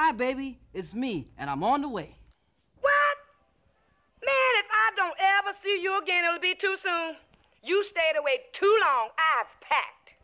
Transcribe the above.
Hi, baby. It's me, and I'm on the way. What? Man, if I don't ever see you again, it'll be too soon. You stayed away too long. I've packed.